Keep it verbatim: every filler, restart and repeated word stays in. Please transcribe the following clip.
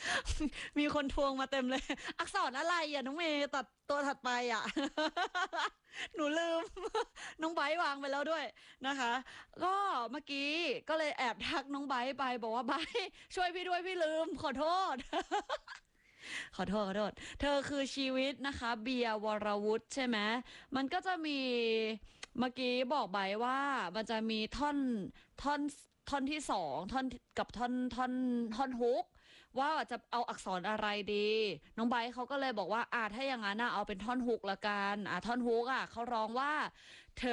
มีคนทวงมาเต็มเลยอักษรอะไรอ่ะน้องเมย์ตัดตัวถัดไปอ่ะ หนูลืม น้องไบร์ทวางไปแล้วด้วยนะคะก็เมื่อกี้ก็เลยแอบทักน้องไบร์ทไปบอกว่าไบร์ทช่วยพี่ด้วยพี่ลืมขอโทษ ขอโทษขอโทษเธอคือชีวิตนะคะเบียร์วรวุฒิใช่ไหมมันก็จะมีเมื่อกี้บอกไบร์ทว่ามันจะมีท่อนท่อนท่อนที่สองท่อนกับท่อนท่อนท่อนฮุกว่าจะเอาอักษรอะไรดีน้องไบร์ทเขาก็เลยบอกว่าอ่าถ้าอย่างนั้นนะเอาเป็นท่อนฮุกละกันอ่าท่อนฮุกอ่ะเขาร้องว่าเธอ